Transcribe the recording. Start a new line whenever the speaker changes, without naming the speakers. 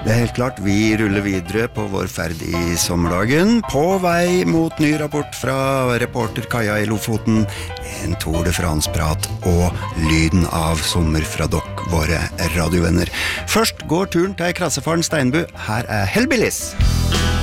Det helt klart, vi ruller videre på vår ferd I sommerdagen, på vei mot ny rapport fra reporter Kaja I Lofoten, en Tour de France-prat og lyden av sommer fra dere, våre radiovenner. Først går turen til krassefaren Steinbu, her Hellbillies.